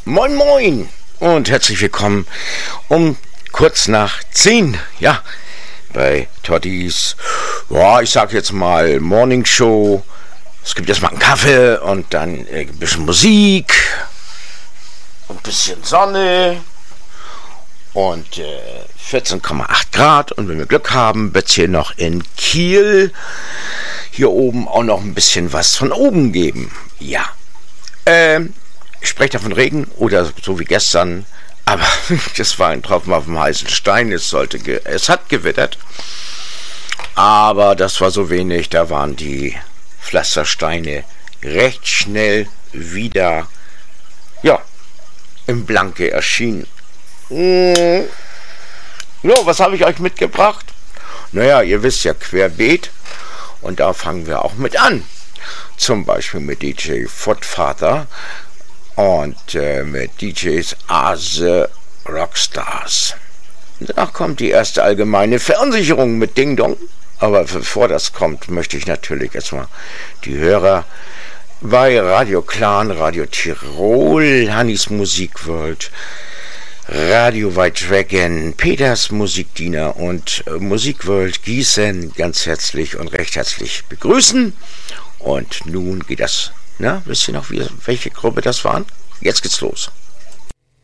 Moin moin und herzlich willkommen um kurz nach 10, ja, bei Tottis, ja, ich sag jetzt mal Morning Show. Es gibt erstmal einen Kaffee und dann ein bisschen Musik, ein bisschen Sonne und 14,8 Grad, und wenn wir Glück haben, wird es hier noch in Kiel hier oben auch noch ein bisschen was von oben geben. Ja, ich spreche da von Regen oder so wie gestern, aber das war ein Tropfen auf dem heißen Stein. Es hat gewittert, aber das war so wenig, da waren die Pflastersteine recht schnell wieder, ja, im Blanke erschienen. So, was habe ich euch mitgebracht? Naja, ihr wisst ja, querbeet, und da fangen wir auch mit an. Zum Beispiel mit DJ Footfather und mit DJs Are Rockstars. Danach kommt die erste allgemeine Verunsicherung mit Ding Dong. Aber bevor das kommt, möchte ich natürlich erstmal die Hörer bei Radio Clan, Radio Tirol, Hannis Musikworld, Radio White Dragon, Peters Musikdiener und Musikworld Gießen ganz herzlich und recht herzlich begrüßen. Und nun geht das. Na, wisst ihr noch, welche Gruppe das waren? Jetzt geht's los.